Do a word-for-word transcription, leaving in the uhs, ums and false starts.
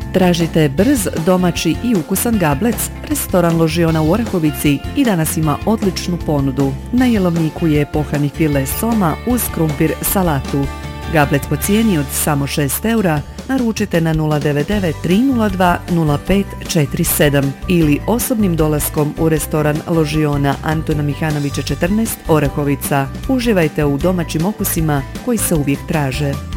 Tražite brz, domaći i ukusan gablec? Restoran Ložiona u Orahovici i danas ima odličnu ponudu. Na jelovniku je pohani file soma uz krumpir salatu. Gablec po cijeni od samo šest eura naručite na nula devet devet tri nula dva nula pet četiri sedam ili osobnim dolaskom u restoran Ložiona Antuna Mihanovića četrnaest Orahovica. Uživajte u domaćim okusima koji se uvijek traže.